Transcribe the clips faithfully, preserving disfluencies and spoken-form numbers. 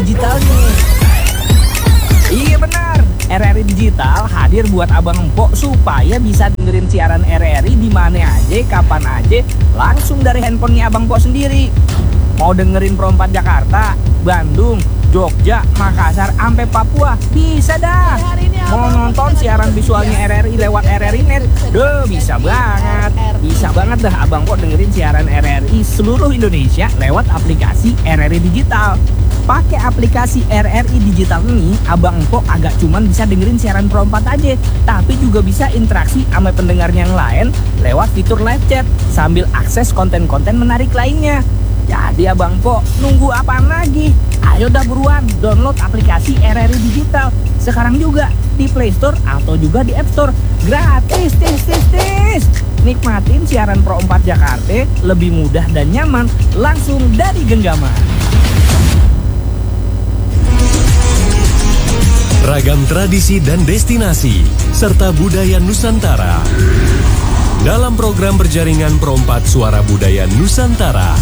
digitalnya. Iya benar, R R I Digital hadir buat abang empok supaya bisa dengerin siaran R R I di mana aja, kapan aja, langsung dari handphonenya abang empok sendiri. Mau dengerin Pro empat Jakarta, Bandung, Jogja, Makassar, sampai Papua, bisa dah. Mau nonton siaran visualnya R R I lewat R R I Net, deh bisa banget. Bisa banget dah abang empok dengerin siaran R R I seluruh Indonesia lewat aplikasi R R I Digital. Pakai aplikasi R R I Digital ini, abang empok agak cuman bisa dengerin siaran Pro empat aja, tapi juga bisa interaksi sama pendengarnya yang lain lewat fitur live chat sambil akses konten-konten menarik lainnya. Jadi abang empok nunggu apaan lagi? Ayo dah buruan download aplikasi R R I Digital sekarang juga di Play Store atau juga di App Store. Gratis, tis, tis, tis. Nikmatin siaran Pro empat Jakarta lebih mudah dan nyaman langsung dari genggaman. Ragam tradisi dan destinasi, serta budaya Nusantara. Dalam program berjaringan Pro empat Suara Budaya Nusantara.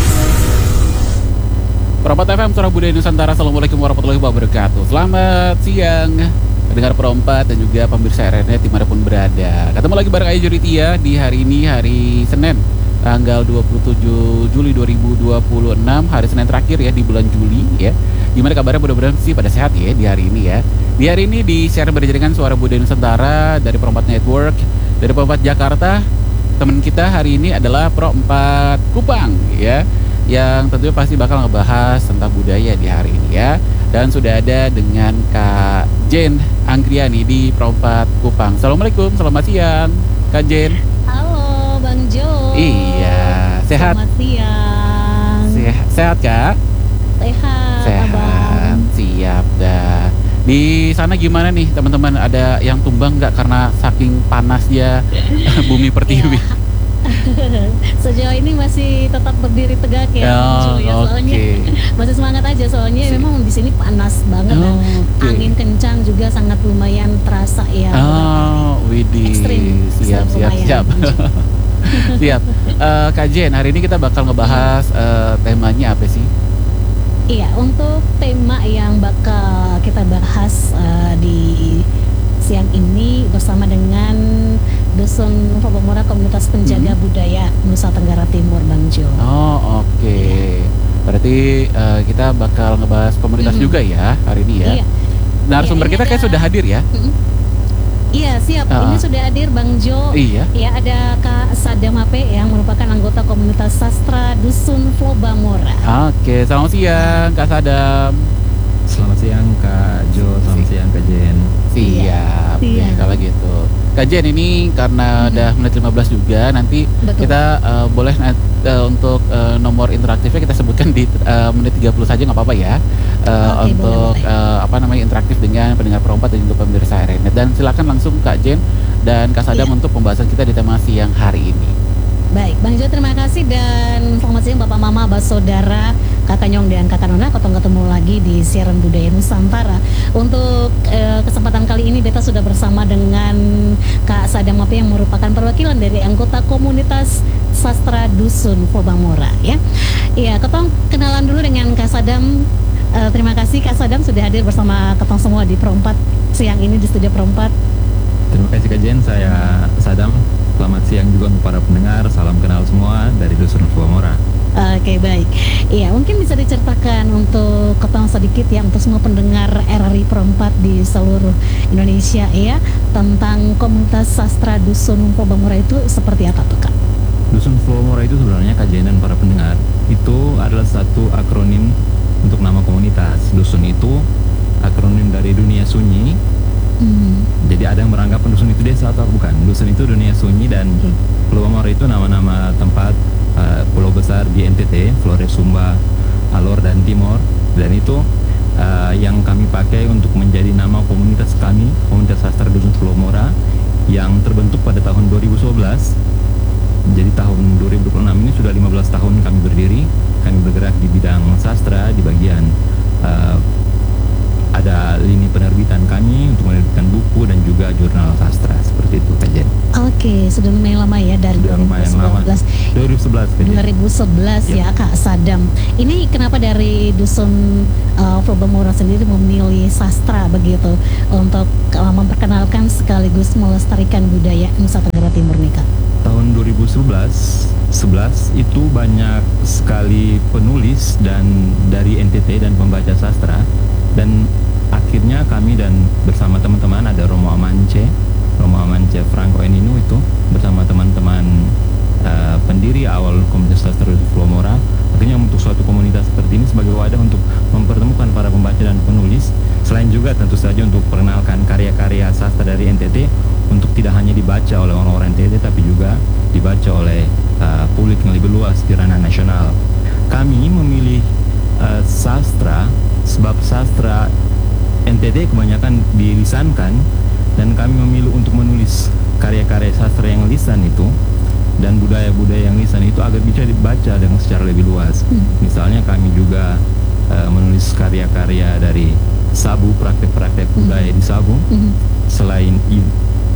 Pro empat F M Suara Budaya Nusantara. Assalamualaikum warahmatullahi wabarakatuh. Selamat siang pendengar Pro empat dan juga pemirsa R R I Net dimanapun berada. Ketemu lagi bareng Ayu Juritia di hari ini, hari Senin, tanggal dua puluh tujuh Juli dua ribu dua puluh enam, hari Senin terakhir ya di bulan Juli ya. Gimana kabarnya, mudah-mudahan sih pada sehat ya di hari ini ya. Di hari ini di siaran berjaringan Suara Budaya Nusantara dari Pro empat Network, dari Pro empat Jakarta. Teman kita hari ini adalah Pro empat Kupang ya, yang tentunya pasti bakal ngebahas tentang budaya di hari ini ya. Dan sudah ada dengan Kak Jen Anggriani di Pro empat Kupang. Assalamualaikum, selamat siang Kak Jen. Halo Bang Jo. Iya, sehat. Selamat siang. Sehat, sehat Kak? Sehat, Sehat, Abang. siap dah. Di sana gimana nih teman-teman? Ada yang tumbang nggak karena saking panasnya bumi pertiwi? Ya. Sejauh ini masih tetap berdiri tegak ya, Oh, Bang Jo, ya. Soalnya oke. masih semangat aja, soalnya memang di sini panas banget Oh, dan oke. angin kencang juga sangat lumayan terasa ya. Oh, widih. Ekstrim, Siap, ekstrim siap, lumayan, siap. Bang Jo. Siap. Eh, Kak Jen, hari ini kita bakal ngebahas eh, temanya apa sih? Iya, untuk tema yang bakal kita bahas uh, di siang ini bersama dengan Dusun Pobomora Komunitas Penjaga Hmm. Budaya Nusa Tenggara Timur, Bang Jo. Oh, oke. Berarti eh, kita bakal ngebahas komunitas Mhm. juga ya hari ini ya. Iya. Narasumber Iya, ini kita kayak ada- sudah hadir ya. Mm-mm. Iya, siap. Ah. Ini sudah hadir Bang Jo. Iya. Ya, ada Kak Sadam Ape yang merupakan anggota komunitas sastra Dusun Flobamora. Oke, selamat siang Kak Sadam. Selamat siang Kak Jo, selamat siang Kak Jen. Siap, Iya. ya, kalau gitu. Kak Jen, ini karena Mhm. udah menit lima belas juga, nanti Betul. kita eh, boleh eh, untuk eh, nomor interaktifnya kita sebutkan di eh, menit tiga puluh saja, nggak apa-apa ya. Eh, Oke, untuk boleh, boleh. eh, apa namanya interaktif dengan pendengar Pro empat dan juga pemirsa R R I Net. Dan silakan langsung Kak Jen dan Kak Sadam Iya. untuk pembahasan kita di tema siang hari ini. Baik, Bang Jo, terima kasih dan selamat siang Bapak Mama, Abah Saudara, Kakak Nyong dan Kakak Nona. Ketemu ketemu lagi di siaran budaya Nusantara. Untuk eh, kesempatan kali ini beta sudah bersama dengan Kak Sadam Ape yang merupakan perwakilan dari anggota komunitas sastra Dusun Flobamora ya. Iya, ketong kenalan dulu dengan Kak Sadam. Eh, terima kasih Kak Sadam sudah hadir bersama ketong semua di Pro empat siang ini di studio Pro empat. Terima kasih Kak Jen, saya Sadam. Selamat siang juga untuk para pendengar, salam kenal semua dari Dusun Flobamora. Oke, baik. Iya, mungkin bisa diceritakan untuk ketong sedikit ya untuk semua pendengar R R I Pro empat di seluruh Indonesia ya tentang komunitas sastra Dusun Flobamora itu seperti apa tuh Kak? Dusun Flobamora itu sebenarnya Kak Jen dan para pendengar, itu adalah satu akronim untuk nama komunitas. Dusun itu akronim dari dunia sunyi. Hmm. Jadi ada yang beranggapan dusun itu desa atau bukan. Dusun itu dunia sunyi dan Oke. Flobamora itu nama-nama tempat uh, pulau besar di N T T, Flores, Sumba, Alor dan Timor. Dan itu uh, yang kami pakai untuk menjadi nama komunitas kami, komunitas sastra Dusun Flobamora, yang terbentuk pada tahun dua ribu sebelas. Jadi tahun dua ribu dua puluh enam ini sudah lima belas tahun kami berdiri. Kami bergerak di bidang sastra, di bagian uh, ada lini penerbitan kami untuk menerbitkan buku dan juga jurnal sastra, seperti itu Kak Jen. Oke, Oke, sudah lumayan lama ya dari Sudah lumayan lama. dua ribu sembilan belas. dua ribu sebelas kayaknya. dua ribu sebelas Ya. ya Kak Sadam. Ini kenapa dari dusun uh, Flobamora sendiri memilih sastra begitu untuk uh, memperkenalkan sekaligus melestarikan budaya Nusa Tenggara Timur nih Kak? Tahun dua ribu sebelas sebelas itu banyak sekali penulis dan dari N T T dan pembaca sastra, dan akhirnya kami dan bersama teman-teman ada Romo Amance, Romo Amance Franco Eninu itu bersama teman-teman uh, pendiri awal komunitas sastra di Flomora, akhirnya untuk suatu komunitas seperti ini sebagai wadah untuk mempertemukan para pembaca dan penulis, selain juga tentu saja untuk perkenalkan karya-karya sastra dari N T T untuk tidak hanya dibaca oleh orang-orang N T T tapi juga dibaca oleh uh, publik yang lebih luas di ranah nasional. Kami memilih uh, sastra sebab sastra N T T kebanyakan dilisankan, dan kami memilih untuk menulis karya-karya sastra yang lisan itu dan budaya-budaya yang lisan itu agar bisa dibaca dengan secara lebih luas. Hmm. Misalnya kami juga uh, menulis karya-karya dari Sabu, praktek-praktek budaya di Sabu. Mhm. Selain i-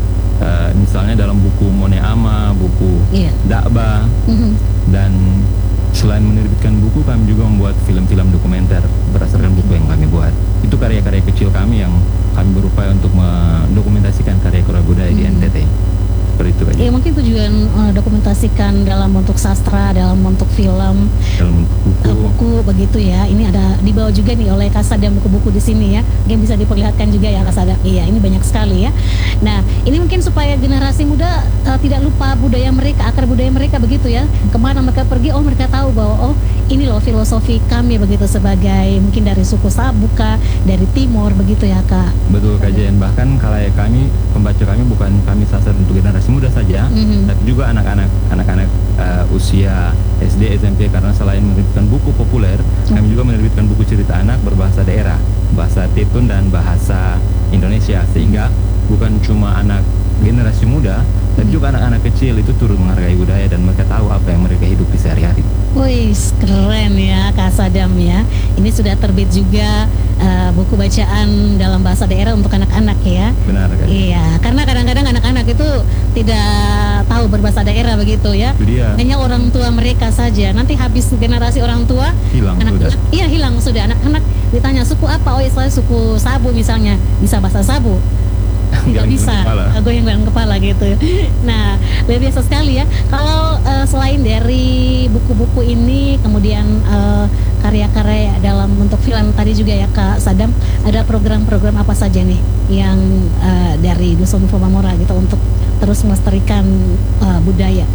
uh, misalnya dalam buku Moneama, buku Iya. Dakba, Mhm. dan selain menerbitkan buku, kami juga membuat film-film dokumenter berdasarkan buku yang kami buat. Itu karya-karya kecil kami yang kami berupaya untuk mendokumentasikan karya-karya budaya di Hmm. N T T. Seperti itu aja. Ya mungkin tujuan uh, dokumentasikan dalam bentuk sastra, dalam bentuk film, Dalam buku, uh, buku begitu ya. Ini ada dibawa juga nih oleh Kak Sadam buku-buku di sini ya. Mungkin bisa diperlihatkan juga ya Kak Sadam. Iya, ini banyak sekali ya. Nah, ini mungkin supaya generasi muda uh, tidak lupa budaya mereka, akar budaya mereka begitu ya. Kemana mereka pergi, oh mereka tahu bahwa oh ini loh filosofi kami begitu sebagai mungkin dari suku Sabuka, dari Timur begitu ya Kak. betul kajian. Bahkan kalau kami, pembaca kami bukan kami sasar untuk generasi muda saja, Mhm. tapi juga anak-anak anak-anak uh, usia S D, S M P, karena selain menerbitkan buku populer, kami juga menerbitkan buku cerita anak berbahasa daerah, bahasa Tetun dan bahasa Indonesia, sehingga bukan cuma anak generasi muda, tapi juga anak-anak kecil itu turut menghargai budaya dan mereka tahu apa yang mereka hidupi sehari-hari. Wih, keren ya Kak Sadam ya. Ini sudah terbit juga uh, buku bacaan dalam bahasa daerah untuk anak-anak ya. Benar kan? Iya, karena kadang-kadang anak-anak itu tidak tahu berbahasa daerah begitu ya. Itu dia, Hanya orang tua mereka saja. Nanti habis generasi orang tua, hilang sudah. anak-anak iya hilang sudah. Anak-anak ditanya suku apa? Oh, ya saya suku Sabu misalnya. Bisa bahasa Sabu? Tidak Geleng-geleng bisa, kepala. goyang-goyang kepala gitu. Nah, luar biasa sekali ya. Kalau eh, selain dari buku-buku ini, kemudian eh, karya-karya dalam bentuk film tadi juga ya Kak Sadam, ada program-program apa saja nih yang eh, dari Dusun Flomamora gitu untuk terus melestarikan eh, budaya?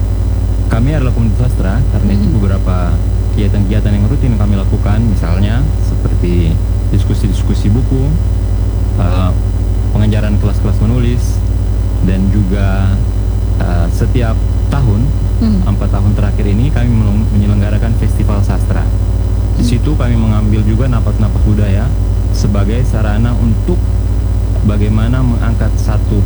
Kami adalah komunitas sastra, karena itu Mhm. beberapa kegiatan-kegiatan yang rutin kami lakukan, misalnya seperti diskusi-diskusi buku, uh, pengajaran kelas-kelas menulis, dan juga uh, setiap tahun, Hmm. empat tahun terakhir ini kami meleng- menyelenggarakan festival sastra. Di situ kami mengambil juga napas-napas budaya sebagai sarana untuk bagaimana mengangkat satu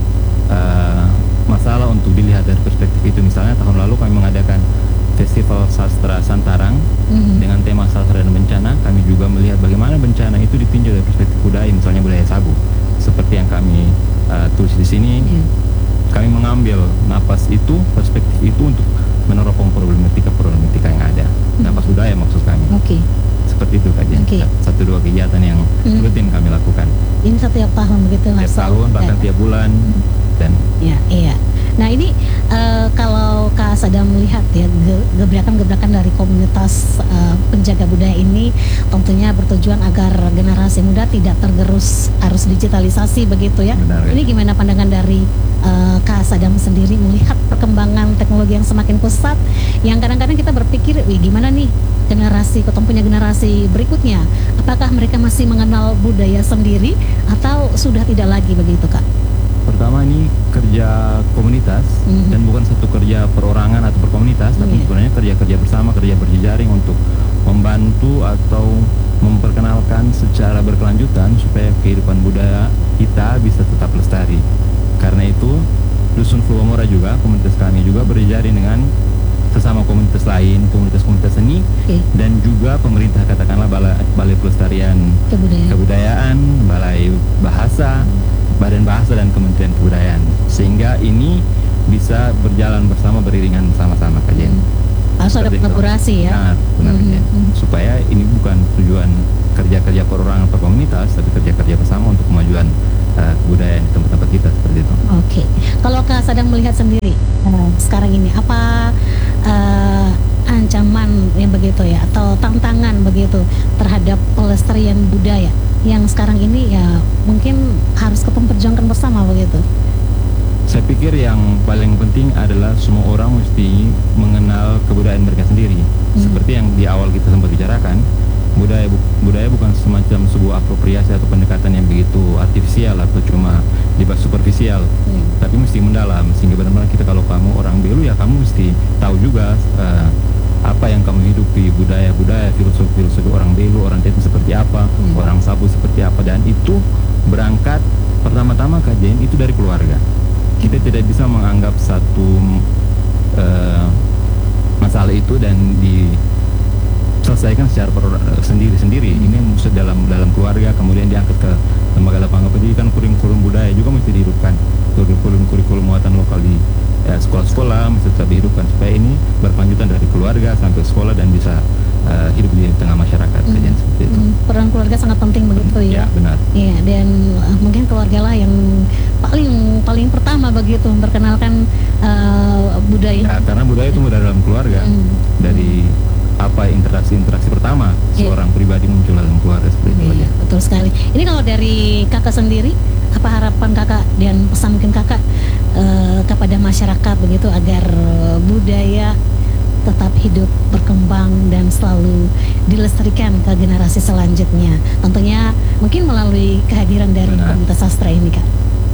uh, masalah untuk dilihat dari perspektif itu. Misalnya tahun lalu kami mengadakan Festival Sastra Santarang Mhm. dengan tema sastra dan bencana. Kami juga melihat bagaimana bencana itu ditinjau dari perspektif budaya, misalnya budaya Sabu. Seperti yang kami uh, tulis di sini, Iya. kami mengambil napas itu, perspektif itu untuk meneropong problematika-problematika yang ada. Napas budaya maksud kami. Oke, Seperti itu kajian. Oke. Satu dua kegiatan yang Hmm. rutin kami lakukan. ini setiap tahun begitu Tiap Mas? tahun, bahkan Ya. tiap bulan. Dan Ya, iya. Nah ini eh, kalau Kak Sadam melihat ya ge- gebrakan-gebrakan dari komunitas eh, penjaga budaya ini tentunya bertujuan agar generasi muda tidak tergerus arus digitalisasi begitu ya. Benar, ya. Ini gimana pandangan dari eh, Kak Sadam sendiri melihat perkembangan teknologi yang semakin pesat, yang kadang-kadang kita berpikir, wih gimana nih generasi, ketemu punya generasi berikutnya, apakah mereka masih mengenal budaya sendiri atau sudah tidak lagi begitu Kak? pertama ini kerja komunitas, Mhm. dan bukan satu kerja perorangan atau perkomunitas, tapi Iya. sebenarnya kerja-kerja bersama, kerja berjejaring untuk membantu atau memperkenalkan secara berkelanjutan supaya kehidupan budaya kita bisa tetap lestari. Karena itu Dusun Flomamora juga, komunitas kami juga berjejaring dengan sesama komunitas lain, komunitas-komunitas seni, Oke, dan juga pemerintah, katakanlah balai, balai pelestarian kebudayaan. kebudayaan, balai bahasa, badan bahasa, dan kementerian kebudayaan. Sehingga ini bisa berjalan bersama beriringan sama-sama kajian. Harus ada Seperti itu. kolaborasi ya. Nah, benar Mhm, Kajian. mhm. Supaya ini bukan tujuan kerja-kerja perorangan atau komunitas, tapi kerja-kerja bersama untuk kemajuan uh, kebudayaan di tempat-tempat kita seperti itu. Oke, kalau Kak Sadam melihat sendiri eh, sekarang ini apa eh, ancaman yang begitu ya atau tantangan begitu terhadap pelestarian budaya yang sekarang ini ya mungkin harus kita perjuangkan bersama begitu. Saya pikir yang paling penting adalah semua orang mesti mengenal kebudayaan mereka sendiri. Hmm. Seperti yang di awal kita sempat bicarakan, budaya bu- budaya bukan semacam sebuah apropriasi atau pendekatan yang begitu artifisial atau cuma di bawah superficial, Hmm. tapi mesti mendalam sehingga benar-benar kita, kalau kamu orang Belu ya kamu mesti tahu juga eh, apa yang kamu hidupi, budaya-budaya, filosofi-filosofi orang Belu, orang Tetu seperti apa, Hmm. orang Sabu seperti apa, dan itu berangkat pertama-tama kajian itu dari keluarga. Kita tidak bisa menganggap satu eh, masalah itu dan diselesaikan secara per- sendiri-sendiri. Ini mesti dalam dalam keluarga, kemudian diangkat ke lembaga lapangan pendidikan, kurikulum budaya juga mesti dihidupkan, kurikulum kurikulum muatan lokal di eh, sekolah-sekolah mesti tetap dihidupkan supaya ini berkelanjutan dari keluarga sampai sekolah dan bisa eh, hidup di tengah masyarakat. Hmm. Kajian seperti itu. Hmm, peran keluarga sangat penting begitu ya. Ya, benar. Iya, dan uh, mungkin keluarga lah yang paling paling pertama begitu memperkenalkan uh, budaya. Ya, karena budaya itu dari dalam keluarga. Hmm. Dari apa interaksi-interaksi pertama Iya. seorang pribadi muncul dalam keluarga seperti itu aja. Iya, betul sekali. Ini kalau dari kakak sendiri, apa harapan kakak dan pesan mungkin kakak uh, kepada masyarakat begitu agar uh, budaya tetap hidup, berkembang dan selalu dilestarikan ke generasi selanjutnya. Tentunya mungkin melalui kehadiran dari Benar. komunitas sastra ini, Kak.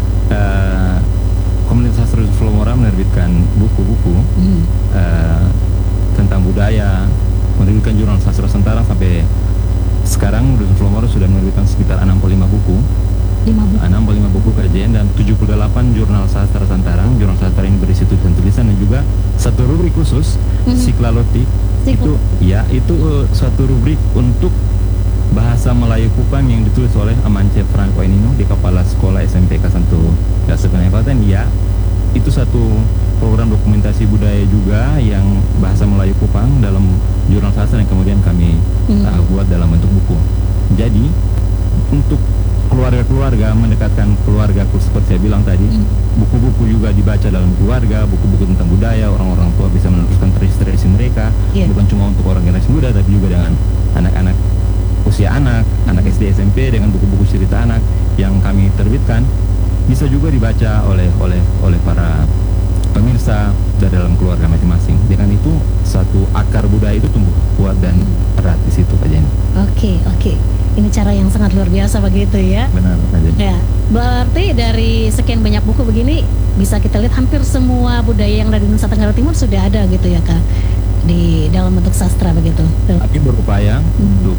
Eh, Komunitas Sastra Dusun Flomora menerbitkan buku-buku Hmm. eh, tentang budaya, menerbitkan jurnal sastra Santara. Sampai sekarang Dusun Flomora sudah menerbitkan sekitar enam puluh lima buku, Lima buku. enam puluh lima buku kajian dan tujuh puluh delapan jurnal sastra Santarang. Jurnal sastra ini berisi tulisan-tulisan dan juga satu rubrik khusus, Mhm. Siklalotik. Itu ya itu eh, suatu rubrik untuk bahasa Melayu Kupang yang ditulis oleh Amance Franco Enino di Kepala Sekolah S M P K satu Dasar Kabupaten. Ya, itu satu program dokumentasi budaya juga yang bahasa Melayu Kupang dalam jurnal sastra yang kemudian kami Hmm. uh, buat dalam bentuk buku. Jadi untuk keluarga-keluarga, mendekatkan keluarga seperti saya bilang tadi, Hmm. buku-buku juga dibaca dalam keluarga, buku-buku tentang budaya, orang-orang tua bisa meneruskan tradisi-tradisi mereka, Iya. bukan cuma untuk orang generasi muda tapi juga dengan anak-anak usia anak, anak S D S M P dengan buku-buku cerita anak yang kami terbitkan bisa juga dibaca oleh oleh oleh para pemirsa dari dalam keluarga masing-masing. Dengan itu satu akar budaya itu tumbuh kuat dan erat di situ Kak Jenny. Oke, oke. Ini cara yang sangat luar biasa begitu ya. Benar Kak Jenny. Ya, berarti dari sekian banyak buku begini bisa kita lihat hampir semua budaya yang ada di Nusa Tenggara Timur sudah ada gitu ya Kak, di dalam bentuk sastra begitu. Tuh. Kami berupaya untuk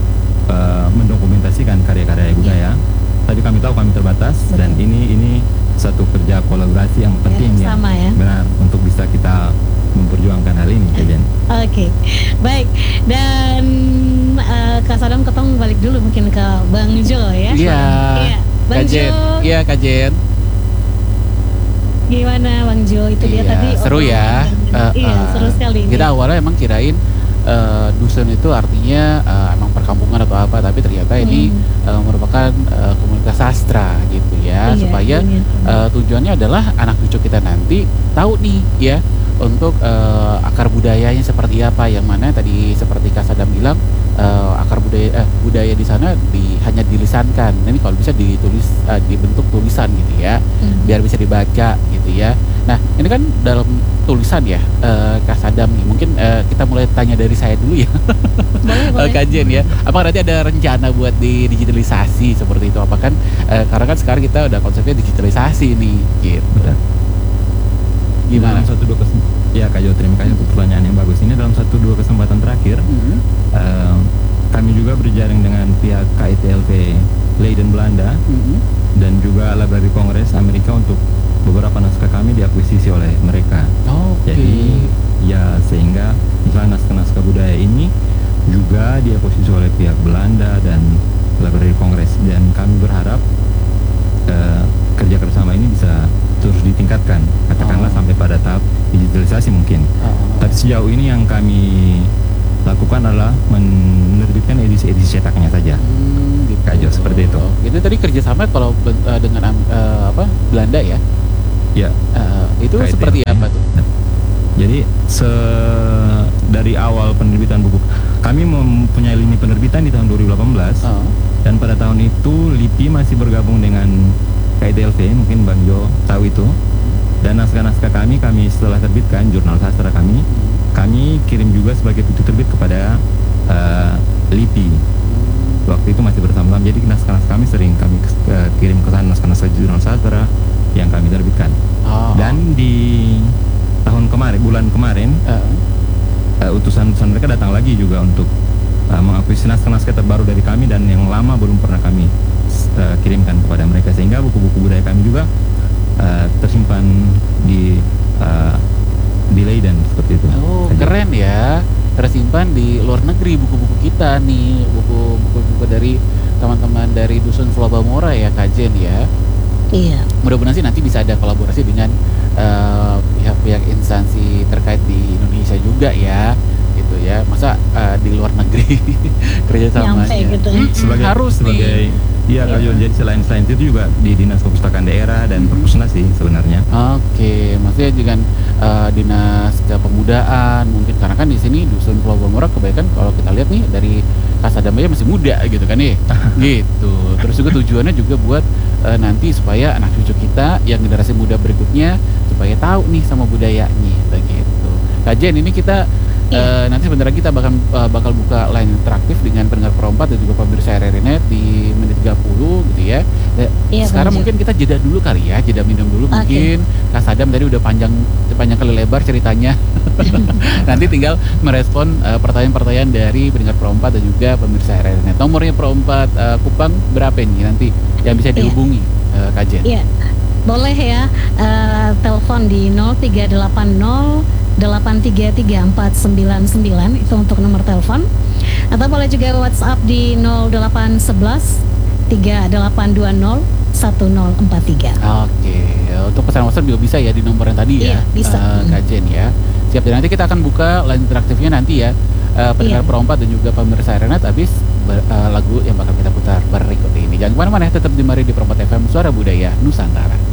uh, mendokumentasikan karya-karya budaya, tapi kami tahu kami terbatas. Betul. Dan ini ini satu kerja kolaborasi yang penting yang sama ya. benar untuk bisa kita memperjuangkan hal ini Kak Jenny. Oke, baik. Dan eh, Kak Sadam ketong balik dulu mungkin ke Bang Jo ya. Iya. Iya. Bang Kajen. Jo, Iya, Kajen. gimana Bang Jo? Itu dia Iya, tadi. seru ya. obrolan. Eh, iya, eh, seru sekali. ini. Kita awalnya emang kirain eh, dusun itu artinya eh, emang perkampungan atau apa, tapi ternyata ini Hmm. eh, merupakan eh, komunitas sastra gitu ya, Iya, supaya iya. eh, tujuannya adalah anak cucu kita nanti tahu nih ya untuk eh, akar budayanya seperti apa, yang mana tadi seperti Kak Sadam bilang eh, akar budaya eh, budaya di sana di, hanya dilisankan. Ini kalau bisa ditulis eh, dibentuk tulisan gitu ya, Hmm. biar bisa dibaca gitu ya. Nah ini kan dalam tulisan ya, eh, Kak Sadam nih, mungkin eh, kita mulai tanya dari saya dulu ya. Boleh, Eh, boleh. Kajian ya, apakah nanti ada rencana buat di digitalisasi seperti itu? Apa kan eh, karena kan sekarang kita udah konsepnya digitalisasi nih gitu. Gimana? Dalam satu dua kesempatan, ya Kak Jo, terima kasih untuk pertanyaan yang bagus. Ini dalam satu dua kesempatan terakhir, Hmm. eh, kami juga berjaring dengan pihak K I T L V Leiden Belanda Hmm. dan juga Library Congress Amerika untuk beberapa naskah kami diakuisisi oleh mereka. Oke. Jadi ya sehingga misalnya naskah-naskah budaya ini juga diakuisisi oleh pihak Belanda dan Library Congress, dan kami berharap eh, kerja kerjasama ini bisa terus ditingkatkan, katakanlah Oh. sampai pada tahap digitalisasi mungkin. Oh. Tapi sejauh ini yang kami lakukan adalah menerbitkan edisi-edisi cetaknya saja. Hmm, gitu. Kak Jo, seperti itu. Itu tadi kerjasama kalau ben- eh, dengan am- eh, apa Belanda ya? Ya, Eh, itu K I T. seperti apa tuh? jadi se dari awal penerbitan buku, kami mempunyai lini penerbitan di tahun dua ribu delapan belas. Oh. Dan pada tahun itu L I P I masih bergabung dengan K I T L V, mungkin Bang Jo tahu itu. Dan naskah-naskah kami, kami setelah terbitkan, jurnal sastra kami, kami kirim juga sebagai bukti terbit kepada uh, L I P I. Waktu itu masih bersama-sama, jadi naskah-naskah kami sering kami uh, kirim ke sana, naskah-naskah jurnal sastra yang kami terbitkan. Oh. Dan di tahun kemarin, bulan kemarin, Eh, uh, utusan-utusan mereka datang lagi juga untuk uh, mengakuisisi naskah-naskah terbaru dari kami dan yang lama belum pernah kami uh, kirimkan kepada mereka, sehingga buku-buku budaya kami juga uh, tersimpan di uh, di Leiden seperti itu. Oh, Aja. keren ya. Tersimpan di luar negeri buku-buku kita nih, buku-buku dari teman-teman dari Dusun Flobamora ya, Kak Jen ya. Iya. Mudah-mudahan sih nanti bisa ada kolaborasi dengan eh, pihak-pihak instansi terkait di Indonesia juga ya, gitu ya. Masa eh, di luar negeri kerjasamanya? Nyampe gitu ya. Mm-mm, sebagai harus sebagai nih. iya Kak Jo, jadi selain selain itu juga di Dinas Perpustakaan Daerah dan Perpusnas sih sebenarnya. Oke, maksudnya dengan eh, dinas kepemudaan mungkin karena kan di sini Dusun Pulau Bamora kebanyakan kalau kita lihat nih dari Kasadamaya masih muda gitu kan ya, gitu. Terus juga tujuannya juga buat eh, nanti supaya anak cucu kita yang generasi muda berikutnya supaya tahu nih sama budayanya, begitu. Kak Jen, ini kita eh, nanti sebentar lagi kita bakal eh, bakal buka line interaktif dengan pendengar perempat dan juga pemirsa R R I Net di menit tiga puluh gitu ya. Eh, Iya, sekarang Bang Jo. mungkin kita jeda dulu kali ya, jeda minum dulu Oke. mungkin. Kak Sadam tadi udah panjang panjang kali lebar ceritanya. Nanti tinggal merespon eh, pertanyaan-pertanyaan dari pendengar perempat dan juga pemirsa R R I Net. Nomornya perempat eh, Kupang berapa nih nanti yang bisa Iya. dihubungi eh, Kak Jen? Iya, boleh ya, eh, telepon di nol tiga delapan nol delapan tiga tiga empat sembilan sembilan, itu untuk nomor telepon. Atau boleh juga WhatsApp di nol delapan satu satu tiga delapan dua nol satu nol empat tiga. Oke, untuk pesan WhatsApp juga bisa ya di nomor yang tadi ya, Iya, bisa. eh, Kak Jen ya. Siap, dan nanti kita akan buka line interaktifnya nanti ya, eh, pendengar Iya. perempat dan juga pemirsa R R I Net habis ber- eh, lagu yang bakal kita putar berikut ini. Jangan kemana-mana ya, tetap di Mari di Perempat F M, Suara Budaya Nusantara.